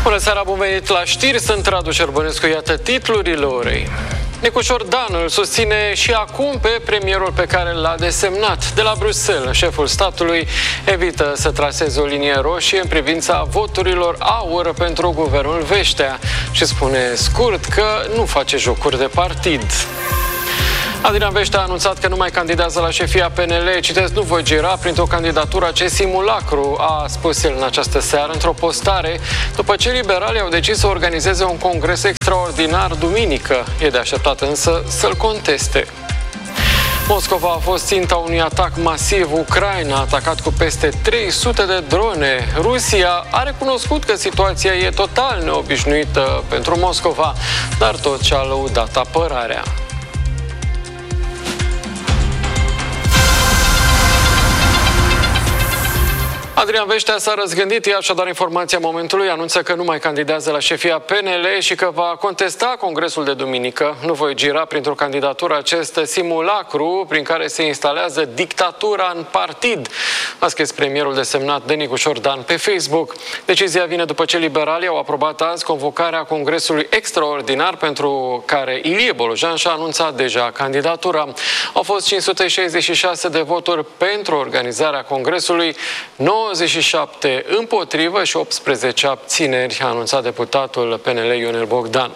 Bună seara, bun venit la știri, sunt Radu Șerbănescu, iată titlurile orei. Nicușor Dan îl susține și acum pe premierul pe care l-a desemnat. De la Bruxelles, șeful statului evită să traseze o linie roșie în privința voturilor aur pentru guvernul Veștea și spune scurt că nu face jocuri de partid. Adrian Veștea a anunțat că nu mai candidează la șefia PNL. Citesc, nu voi gira printr-o candidatură acest simulacru, a spus el în această seară într-o postare, după ce liberalii au decis să organizeze un congres extraordinar duminică. E de așteptat însă să-l conteste. Moscova a fost ținta unui atac masiv. Ucraina a atacat cu peste 300 de drone. Rusia a recunoscut că situația e total neobișnuită pentru Moscova, dar tot și-a lăudat apărarea. Adrian Veștea s-a răzgândit, e așadar informația momentului, anunță că nu mai candidează la șefia PNL și că va contesta congresul de duminică. Nu voi gira printr-o candidatură acest simulacru prin care se instalează dictatura în partid, a scris premierul desemnat de Nicușor Dan pe Facebook. Decizia vine după ce liberalii au aprobat azi convocarea congresului extraordinar pentru care Ilie Bolojan și-a anunțat deja candidatura. Au fost 566 de voturi pentru organizarea congresului, 97 împotrivă și 18 abțineri, a anunțat deputatul PNL Ionel Bogdan.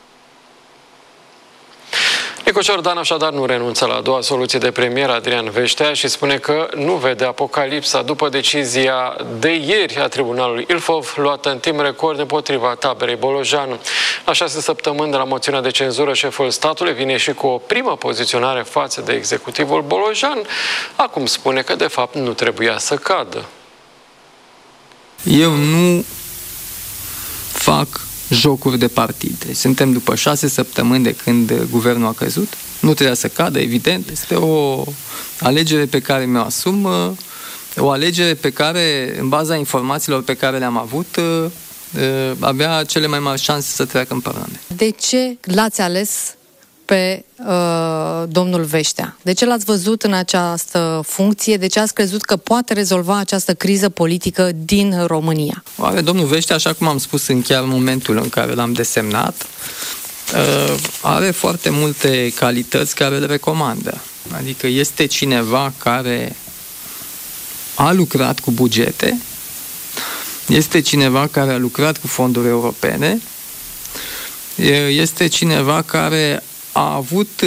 Nicușor Dan așadar nu renunță la a doua soluție de premier, Adrian Veștea, și spune că nu vede apocalipsa după decizia de ieri a tribunalului Ilfov, luată în timp record împotriva taberei Bolojan. La 6 săptămâni de la moțiunea de cenzură, șeful statului vine și cu o primă poziționare față de executivul Bolojan. Acum spune că de fapt nu trebuia să cadă. Eu nu fac jocuri de partid. Suntem după 6 săptămâni de când guvernul a căzut. Nu trebuia să cadă, evident. Este o alegere pe care mi-o asum, o alegere pe care, în baza informațiilor pe care le-am avut, avea cele mai mari șanse să treacă în Parlament. De ce l-ați ales pe domnul Veștea? De ce l-ați văzut în această funcție? De ce ați crezut că poate rezolva această criză politică din România? Oare domnul Veștea, așa cum am spus în chiar momentul în care l-am desemnat, are foarte multe calități care le recomandă. Adică este cineva care a lucrat cu bugete, este cineva care a lucrat cu fonduri europene, este cineva care a avut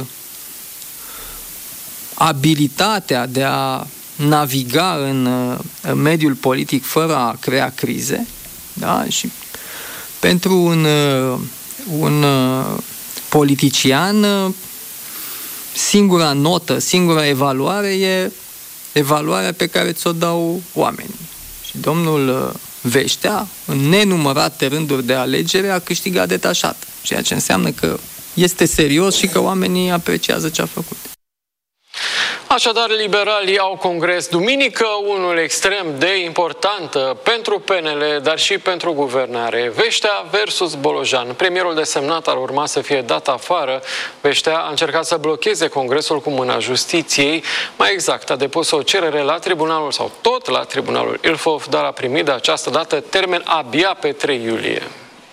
abilitatea de a naviga în mediul politic fără a crea crize, da? Și pentru un politician, singura notă, singura evaluare e evaluarea pe care ți-o dau oamenii. Și domnul Veștea, în nenumărate rânduri de alegere, a câștigat detașat, ceea ce înseamnă că este serios și că oamenii apreciază ce a făcut. Așadar, liberalii au congres duminică, unul extrem de important pentru PNL, dar și pentru guvernare. Veștea versus Bolojan. Premierul desemnat ar urma să fie dat afară. Veștea a încercat să blocheze congresul cu mâna justiției. Mai exact, a depus o cerere la tribunalul sau tot la tribunalul Ilfov, dar a primit de această dată termen abia pe 3 iulie.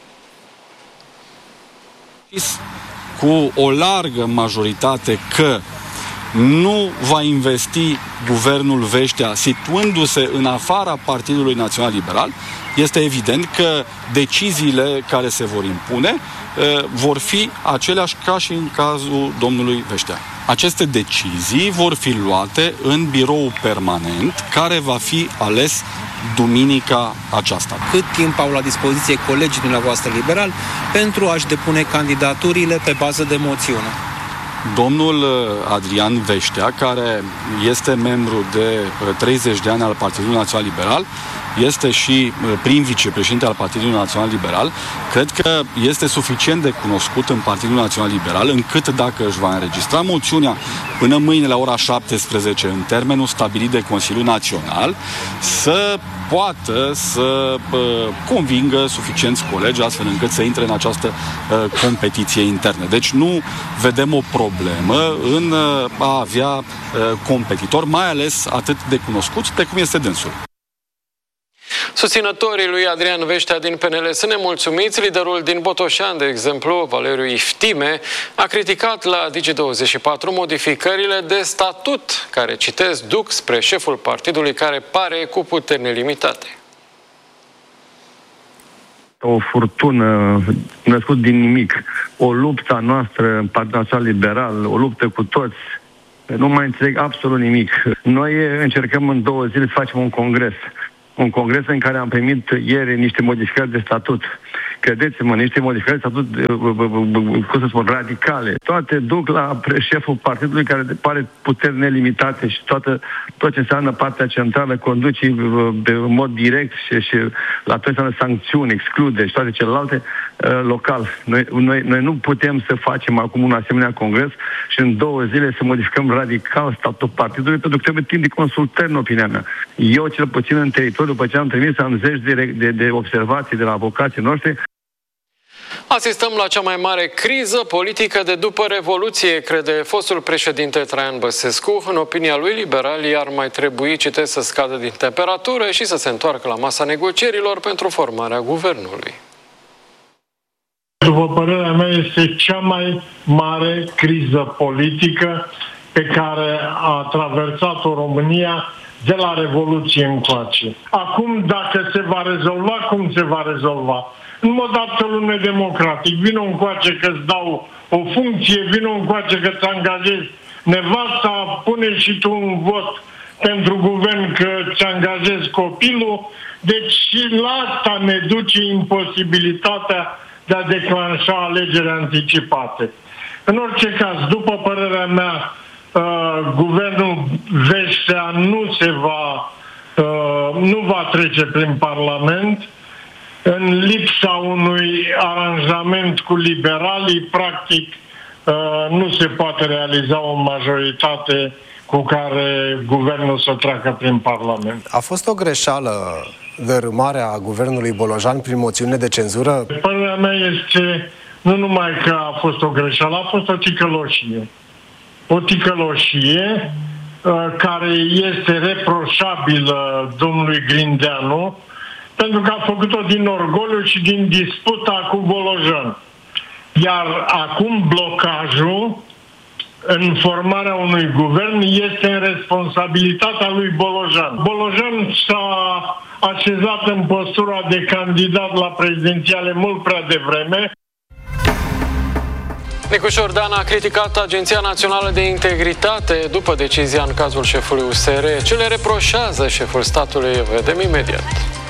Cu o largă majoritate că nu va investi guvernul Veștea situându-se în afara Partidului Național Liberal, este evident că deciziile care se vor impune vor fi aceleași ca și în cazul domnului Veștea. Aceste decizii vor fi luate în birou permanent care va fi ales duminica aceasta. Cât timp au la dispoziție colegii dumneavoastră liberali pentru a-și depune candidaturile pe bază de moțiune? Domnul Adrian Veștea, care este membru de 30 de ani al Partidului Național Liberal, este și prim vicepreședinte al Partidului Național Liberal, cred că este suficient de cunoscut în Partidul Național Liberal, încât dacă își va înregistra moțiunea până mâine la ora 17 în termenul stabilit de Consiliul Național, să poată să convingă suficienți colegi astfel încât să intre în această competiție internă. Deci nu vedem o problemă în a avea competitori, mai ales atât de cunoscuți de cum este dânsul. Susținătorii lui Adrian Veștea din PNL sunt nemulțumiți. Liderul din Botoșani, de exemplu, Valeriu Iftime, a criticat la Digi24 modificările de statut, care, citez, duc spre șeful partidului care pare cu puteri nelimitate. O furtună născut din nimic, o luptă a noastră în Partidul Național Liberal, o luptă cu toți. Nu mai înțeleg absolut nimic. Noi încercăm în 2 zile să facem un congres în care am primit ieri niște modificări de statut. Credeți-mă, niște modificări de statut, cum să spun, radicale. Toate duc la șeful partidului care pare puteri nelimitate și tot ce înseamnă partea centrală conduce de mod direct și la tot înseamnă sancțiuni, exclude și toate celelalte local. Noi nu putem să facem acum un asemenea congres și în 2 zile să modificăm radical statutul partidului, pentru că trebuie timp de consultări, în opinia mea. Eu, cel puțin în teritoriu, după ce am trimis, am zeci de observații de la avocații noștri. Asistăm la cea mai mare criză politică de după Revoluție, crede fostul președinte Traian Băsescu. În opinia lui, liberalii ar mai trebui, citesc, să scadă din temperatură și să se întoarcă la masa negocierilor pentru formarea guvernului. După părerea mea, este cea mai mare criză politică pe care a traversat-o România de la Revoluție încoace. Acum, dacă se va rezolva, cum se va rezolva? În mod absolut nedemocratic. Vino încoace că îți dau o funcție, vino încoace că îți angajezi nevasta, pune și tu un vot pentru guvern că îți angajezi copilul. Deci și la asta ne duce imposibilitatea de a declanșa alegeri anticipate. În orice caz, după părerea mea, guvernul Veștea nu va trece prin Parlament. În lipsa unui aranjament cu liberalii, practic, nu se poate realiza o majoritate cu care guvernul să treacă prin Parlament. A fost o greșeală dărâmarea guvernului Bolojan prin moțiune de cenzură? Părerea mea este nu numai că a fost o greșeală, a fost o ticăloșie. O ticăloșie care este reproșabilă domnului Grindeanu, pentru că a făcut-o din orgoliu și din disputa cu Bolojan. Iar acum blocajul în formarea unui guvern este în responsabilitatea lui Bolojan. Bolojan s-a așezat în postura de candidat la prezidențiale mult prea devreme. Nicu Șordan a criticat Agenția Națională de Integritate după decizia în cazul șefului USR. Ce le reproșează șeful statului? Vedem imediat.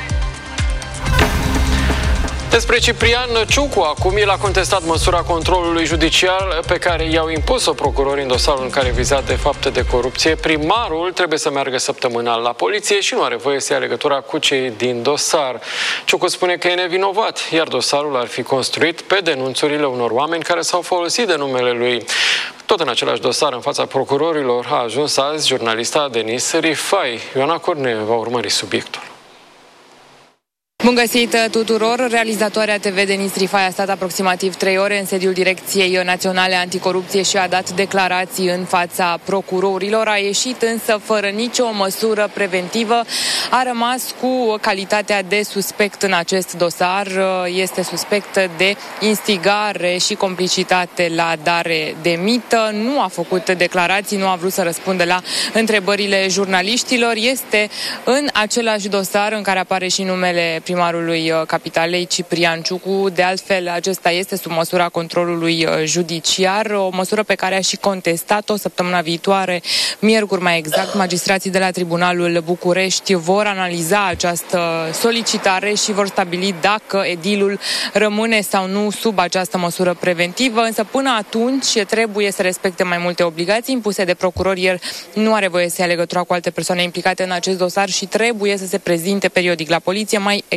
Despre Ciprian Ciucu, acum el a contestat măsura controlului judiciar pe care i-au impus-o procurorii în dosarul în care viza de fapte de corupție. Primarul trebuie să meargă săptămânal la poliție și nu are voie să ia legătura cu cei din dosar. Ciucu spune că e nevinovat, iar dosarul ar fi construit pe denunțurile unor oameni care s-au folosit de numele lui. Tot în același dosar, în fața procurorilor, a ajuns azi jurnalista Denise Rifai. Ioana Corne va urmări subiectul. Bun găsit tuturor! Realizatoarea TV Denise Rifai a stat aproximativ 3 ore în sediul Direcției Naționale Anticorupție și a dat declarații în fața procurorilor. A ieșit însă fără nicio măsură preventivă. A rămas cu calitatea de suspect în acest dosar. Este suspect de instigare și complicitate la dare de mită. Nu a făcut declarații, nu a vrut să răspundă la întrebările jurnaliștilor. Este în același dosar în care apare și numele primarului Capitalei, Ciprian Ciucu. De altfel, acesta este sub măsura controlului judiciar, o măsură pe care a și contestat-o săptămâna viitoare, miercuri mai exact. Magistrații de la Tribunalul București vor analiza această solicitare și vor stabili dacă edilul rămâne sau nu sub această măsură preventivă, însă până atunci trebuie să respecte mai multe obligații impuse de procurori. El nu are voie să ia legătura cu alte persoane implicate în acest dosar și trebuie să se prezinte periodic la poliție, mai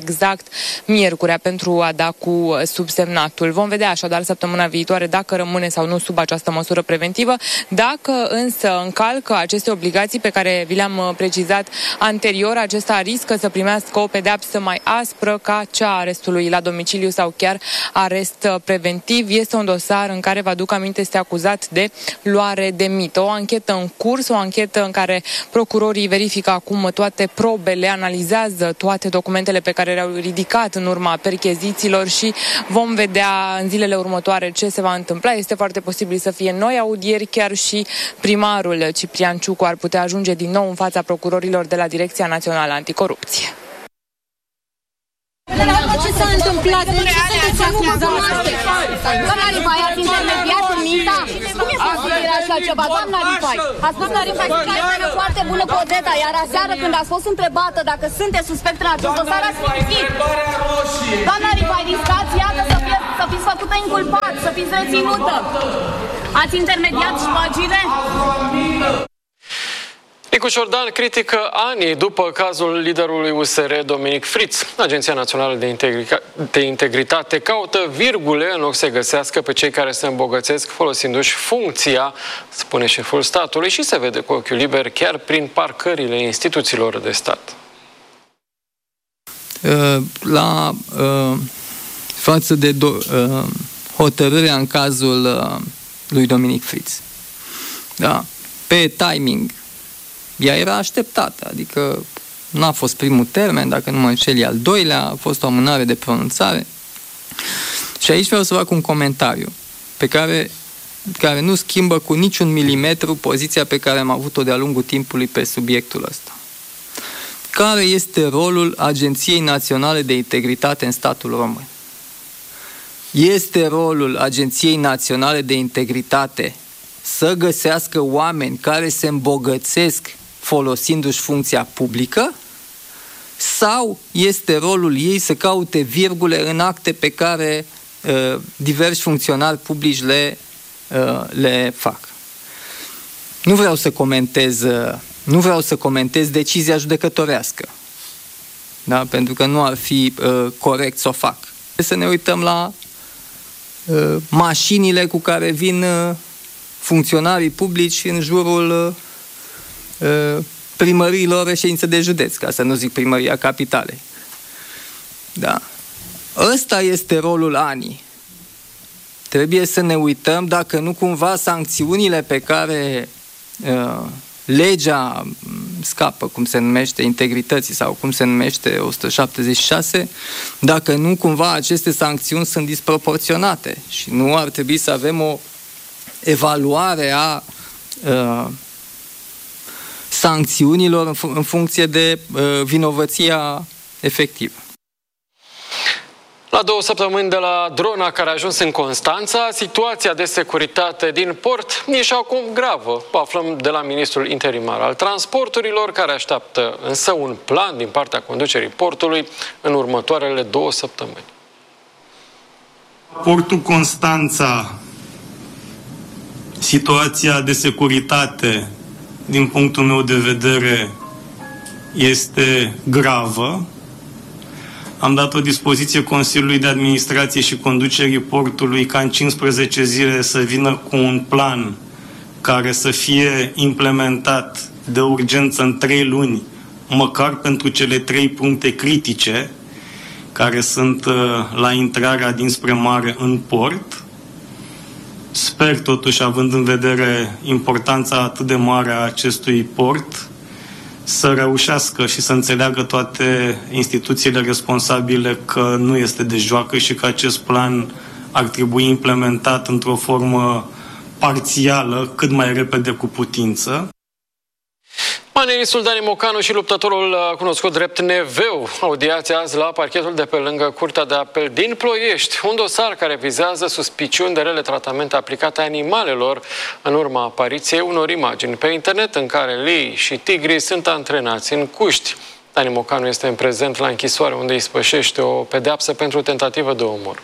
exact miercurea pentru a da cu subsemnatul. Vom vedea așadar săptămâna viitoare dacă rămâne sau nu sub această măsură preventivă. Dacă însă încalcă aceste obligații pe care vi le-am precizat anterior, acesta riscă să primească o pedeapsă mai aspră ca cea a arestului la domiciliu sau chiar arest preventiv. Este un dosar în care, vă aduc aminte, este acuzat de luare de mită. O anchetă în curs, o anchetă în care procurorii verifică acum toate probele, analizează toate documentele pe care le-au ridicat în urma perchezițiilor și vom vedea în zilele următoare ce se va întâmpla. Este foarte posibil să fie noi audieri, chiar și primarul Ciprian Ciucu ar putea ajunge din nou în fața procurorilor de la Direcția Națională Anticorupție. Ce s-a întâmplat? De ce sunteți acuzați? Doamna Rifai, ați intermediat în minta? Cum e posibil așa ceva? Doamna Rifai, ați spus la Rifai că are foarte bună podeta, iar aseară când ați fost întrebată dacă sunteți suspect în acest dosar, ați mințit. Doamna Rifai, riscați, iată, să fiți făcută inculpat, să fiți reținută. Ați intermediat șpagile? Nicu Ciordan critică ani după cazul liderului USR Dominic Friț. Agenția Națională de Integritate caută virgule în loc să găsească pe cei care se îmbogățesc folosindu-și funcția, spune șeful statului, și se vede cu ochiul liber chiar prin parcările instituțiilor de stat. Față de hotărârea în cazul lui Dominic Friț, da, pe timing, ea era așteptată, adică n-a fost primul termen, dacă nu mă înșel, al doilea, a fost o amânare de pronunțare. Și aici vreau să fac un comentariu pe care nu schimbă cu niciun milimetru poziția pe care am avut-o de-a lungul timpului pe subiectul ăsta. Care este rolul Agenției Naționale de Integritate în statul român? Este rolul Agenției Naționale de Integritate să găsească oameni care se îmbogățesc folosindu-și funcția publică, sau este rolul ei să caute virgule în acte pe care diversi funcționari publici le fac? Nu vreau să comentez decizia judecătorească, da? Pentru că nu ar fi corect să o fac. Să ne uităm la mașinile cu care vin funcționarii publici în jurul primăriilor reședințe de județ, ca să nu zic primăria capitalei. Da. Ăsta este rolul ANI. Trebuie să ne uităm dacă nu cumva sancțiunile pe care legea scapă, cum se numește, integrității sau cum se numește 176, dacă nu cumva aceste sancțiuni sunt disproporționate și nu ar trebui să avem o evaluare a sancțiunilor în funcție de vinovăția efectivă. La 2 săptămâni de la drona care a ajuns în Constanța, situația de securitate din port e și acum gravă. O aflăm de la ministrul interimar al transporturilor, care așteaptă însă un plan din partea conducerii portului în următoarele 2 săptămâni. Portul Constanța, situația de securitate, din punctul meu de vedere, este gravă. Am dat o dispoziție Consiliului de Administrație și conducerii portului ca în 15 zile să vină cu un plan care să fie implementat de urgență în 3 luni, măcar pentru cele 3 puncte critice care sunt la intrarea dinspre mare în port. Sper totuși, având în vedere importanța atât de mare a acestui port, să reușească și să înțeleagă toate instituțiile responsabile că nu este de joacă și că acest plan ar trebui implementat într-o formă parțială, cât mai repede cu putință. Maneristul Dani Mocanu și luptătorul cunoscut drept Neveu audiați azi la parchetul de pe lângă Curtea de Apel din Ploiești, un dosar care vizează suspiciuni de rele tratamente aplicate animalelor în urma apariției unor imagini pe internet în care lei și tigrii sunt antrenați în cuști. Dani Mocanu este în prezent la închisoare, unde îi spășește o pedeapsă pentru tentativă de omor.